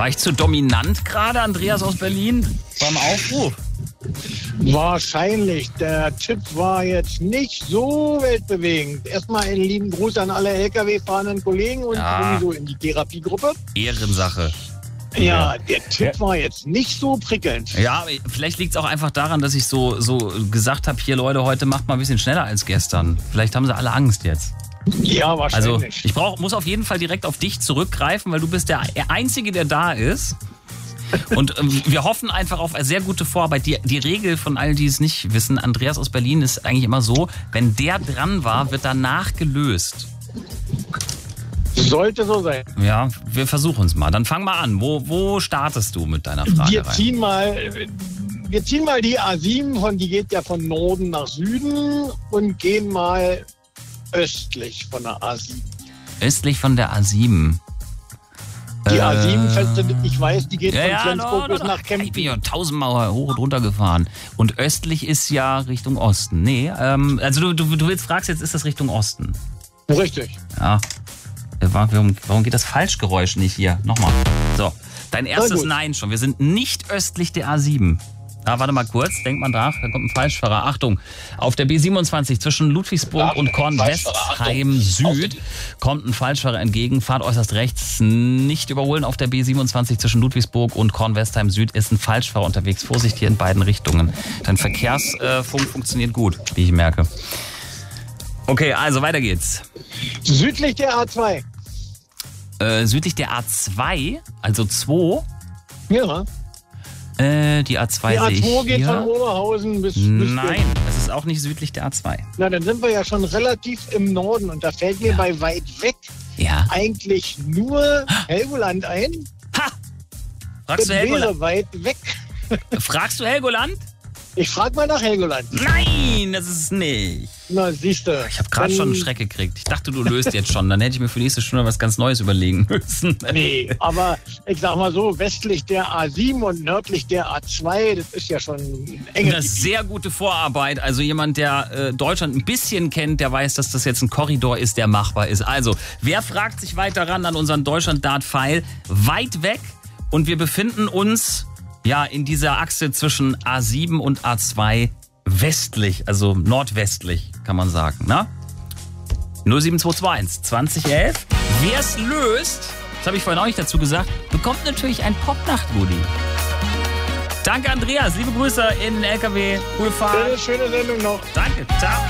War ich zu dominant gerade, Andreas aus Berlin, beim Aufruf? Wahrscheinlich. Der Tipp war jetzt nicht so weltbewegend. Erstmal einen lieben Gruß an alle Lkw-fahrenden Kollegen und sowieso in die Therapiegruppe. Ehrensache. Ja, der Tipp war jetzt nicht so prickelnd. Ja, vielleicht liegt es auch einfach daran, dass ich so gesagt habe, hier Leute, heute macht mal ein bisschen schneller als gestern. Vielleicht haben sie alle Angst jetzt. Ja, wahrscheinlich. Also ich muss auf jeden Fall direkt auf dich zurückgreifen, weil du bist der Einzige, der da ist. Und wir hoffen einfach auf eine sehr gute Vorarbeit. Die Regel von allen, die es nicht wissen, Andreas aus Berlin, ist eigentlich immer so, wenn der dran war, wird danach gelöst. Sollte so sein. Ja, wir versuchen es mal. Dann fang mal an. Wo startest du mit deiner Frage Wir ziehen mal die A7, die geht ja von Norden nach Süden und gehen mal östlich von der A7. Östlich von der A7? Die A7, ich weiß, die geht von Flensburg bis nach Kempten. Ich bin ja 1000-mal hoch und runter gefahren. Und östlich ist ja Richtung Osten. Nee, also du fragst jetzt, ist das Richtung Osten? Richtig. Ja. Warum geht das Falschgeräusch nicht hier? Nochmal. So, dein erstes Nein schon. Wir sind nicht östlich der A7. Ah, warte mal kurz, denk mal nach, da kommt ein Falschfahrer. Achtung, auf der B27 zwischen Ludwigsburg und Kornwestheim Süd kommt ein Falschfahrer entgegen. Fahrt äußerst rechts, nicht überholen. Auf der B27 zwischen Ludwigsburg und Kornwestheim Süd ist ein Falschfahrer unterwegs. Vorsicht hier in beiden Richtungen. Dein Verkehrsfunk funktioniert gut, wie ich merke. Okay, also weiter geht's. Südlich der A2. Südlich der A2, also 2. Ja. Die A2 die sehe ich A2 geht hier. von Oberhausen bis... Nein, es ist auch nicht südlich der A2. Na, dann sind wir ja schon relativ im Norden und da fällt mir bei weit weg eigentlich nur Helgoland ein. Ha! Fragst du Helgoland? Wäre weit weg. Fragst du Helgoland? Ich frage mal nach Helgoland. Nein, das ist es nicht. Na, siehst du. Ich habe gerade schon einen Schreck gekriegt. Ich dachte, du löst jetzt schon. Dann hätte ich mir für die nächste Stunde was ganz Neues überlegen müssen. Nee, aber ich sag mal so, westlich der A7 und nördlich der A2, das ist ja schon eng. Das ist sehr gute Vorarbeit. Also jemand, der Deutschland ein bisschen kennt, der weiß, dass das jetzt ein Korridor ist, der machbar ist. Also, wer fragt sich weiter ran an unseren Deutschland-Dart-Pfeil? Weit weg und wir befinden uns in dieser Achse zwischen A7 und A2 westlich, also nordwestlich, kann man sagen, ne? 07221 2011. Wer es löst, das habe ich vorhin auch nicht dazu gesagt, bekommt natürlich ein Popnacht-Goodie. Danke, Andreas. Liebe Grüße in den LKW. Gute Fahrt. Schöne Sendung noch. Danke. Ciao.